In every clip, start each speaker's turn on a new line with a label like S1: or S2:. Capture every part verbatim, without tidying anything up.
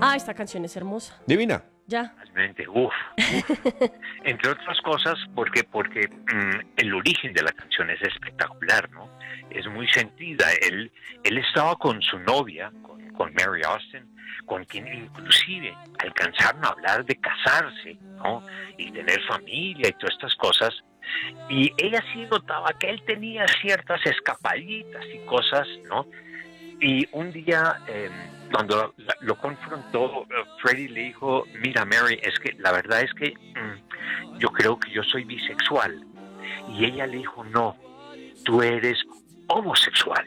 S1: Ah, esta canción es hermosa.
S2: Divina.
S1: Ya.
S3: Realmente, uf, uf. Entre otras cosas, porque porque mm, el origen de la canción es espectacular, ¿no? Es muy sentida. Él, él estaba con su novia, con, con Mary Austin, con quien inclusive alcanzaron a hablar de casarse, ¿no? Y tener familia y todas estas cosas. Y ella sí notaba que él tenía ciertas escapaditas y cosas, ¿no? Y un día, eh, cuando lo confrontó, Freddie le dijo, mira Mary, es que la verdad es que mmm, yo creo que yo soy bisexual. Y ella le dijo, no, tú eres homosexual.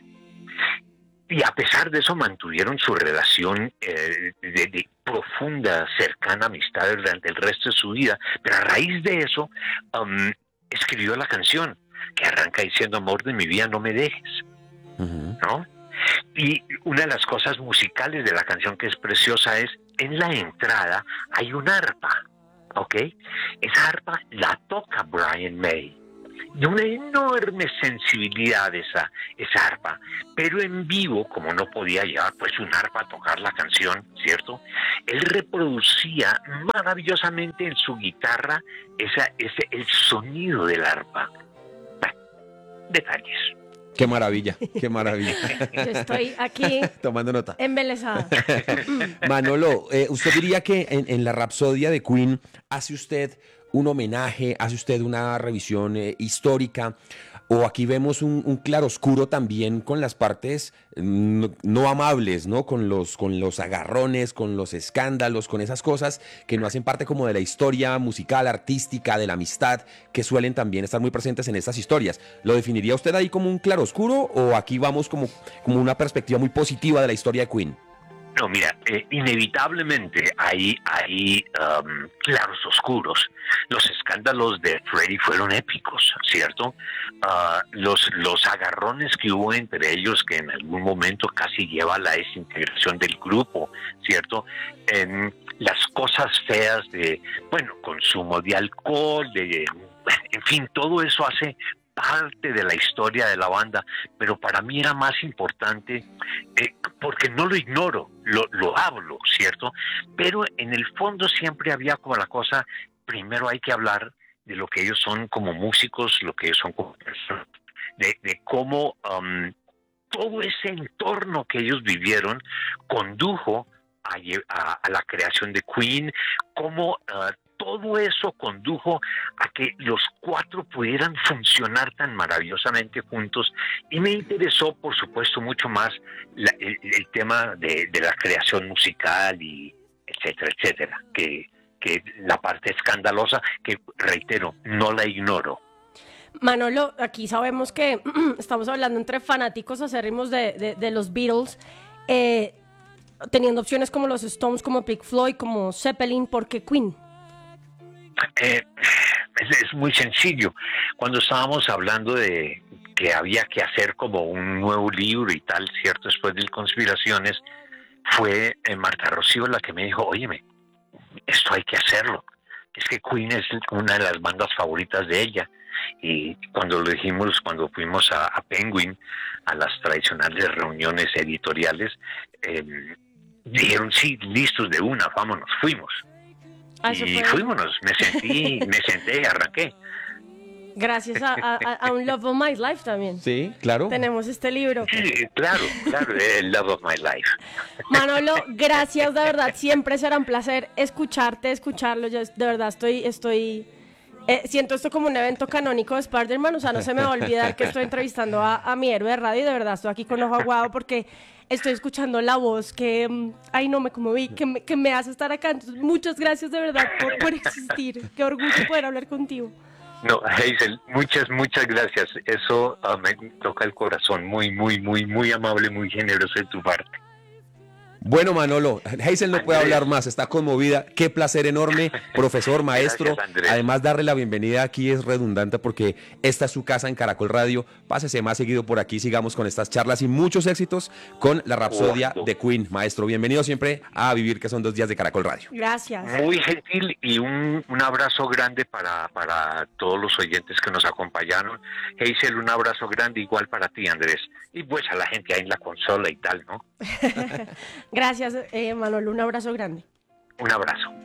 S3: Y a pesar de eso mantuvieron su relación eh, de, de profunda, cercana amistad durante el resto de su vida. Pero a raíz de eso, um, escribió la canción que arranca diciendo, amor de mi vida, no me dejes. Uh-huh. ¿No? Y una de las cosas musicales de la canción que es preciosa es, en la entrada hay un arpa, ¿ok? Esa arpa la toca Brian May. De una enorme sensibilidad esa, esa arpa, pero en vivo, como no podía llevar pues un arpa a tocar la canción, ¿cierto? Él reproducía maravillosamente en su guitarra esa, ese, el sonido del arpa. Bueno, detalles.
S2: Qué maravilla, qué maravilla.
S1: Yo estoy aquí
S2: tomando nota.
S1: Embelesada.
S2: Manolo, eh, ¿usted diría que en, en la Rapsodia de Queen hace usted un homenaje, hace usted una revisión eh, histórica? O aquí vemos un, un claroscuro también con las partes no, no amables, ¿no? Con los, con los agarrones, con los escándalos, con esas cosas que no hacen parte como de la historia musical, artística, de la amistad, que suelen también estar muy presentes en estas historias. ¿Lo definiría usted ahí como un claroscuro o aquí vamos como, como una perspectiva muy positiva de la historia de Queen?
S3: No, mira, eh, inevitablemente hay, hay um, claros oscuros. Los escándalos de Freddie fueron épicos, ¿cierto? Uh, los, los agarrones que hubo entre ellos, que en algún momento casi lleva a la desintegración del grupo, ¿cierto? En las cosas feas de, bueno, consumo de alcohol, de, en fin, todo eso hace parte de la historia de la banda, pero para mí era más importante, eh, porque no lo ignoro, lo, lo hablo, ¿cierto? Pero en el fondo siempre había como la cosa, primero hay que hablar de lo que ellos son como músicos, lo que ellos son como personas, de, de cómo um, todo ese entorno que ellos vivieron condujo a, a, a la creación de Queen, cómo uh, todo eso condujo a que los cuatro pudieran funcionar tan maravillosamente juntos, y me interesó, por supuesto, mucho más la, el, el tema de, de la creación musical y etcétera, etcétera, que, que la parte escandalosa, que reitero, no la ignoro.
S1: Manolo, aquí sabemos que estamos hablando entre fanáticos acérrimos de, de, de los Beatles, eh, teniendo opciones como los Stones, como Pink Floyd, como Zeppelin, ¿por qué Queen?
S3: Eh, es, es muy sencillo. Cuando estábamos hablando de que había que hacer como un nuevo libro y tal, cierto, después de Conspiraciones, fue eh, Marta Rocío la que me dijo, óyeme, esto hay que hacerlo. Es que Queen es una de las bandas favoritas de ella. Y cuando lo dijimos, cuando fuimos a, a Penguin, a las tradicionales reuniones editoriales, eh, dijeron, sí, listos de una, vámonos, fuimos.
S1: Ah,
S3: y fuímonos, me sentí, me senté y arranqué.
S1: Gracias a, a, a un Love of My Life también.
S2: Sí, claro.
S1: Tenemos este libro.
S3: Sí, claro, claro, el Love of My Life.
S1: Manolo, gracias, de verdad, siempre será un placer escucharte, escucharlo. Yo de verdad estoy, estoy, eh, siento esto como un evento canónico de Spider-Man, o sea, no se me va a olvidar que estoy entrevistando a, a mi héroe de radio y de verdad estoy aquí con ojo aguado porque estoy escuchando la voz que, ay no, me conmoví, que me, que me hace estar acá. Entonces, muchas gracias de verdad por, por existir. Qué orgullo poder hablar contigo.
S3: No, Hazel, muchas, muchas gracias. Eso uh, me toca el corazón. Muy, muy, muy, muy amable, muy generoso de tu parte.
S2: Bueno, Manolo, Hazel no puede hablar más, está conmovida. Qué placer enorme, profesor, maestro.
S3: Gracias,
S2: Además, darle la bienvenida aquí es redundante porque esta es su casa en Caracol Radio. Pásese más seguido por aquí, sigamos con estas charlas y muchos éxitos con la Rapsodia
S3: wow.
S2: de Queen. Maestro, bienvenido siempre a Vivir, que son dos días de Caracol Radio.
S1: Gracias.
S3: Muy gentil y un, un abrazo grande para, para todos los oyentes que nos acompañaron. Hazel, un abrazo grande igual para ti, Andrés. Y pues a la gente ahí en la consola y tal, ¿no?
S1: Gracias, eh, Manolo, un abrazo grande.
S3: Un abrazo.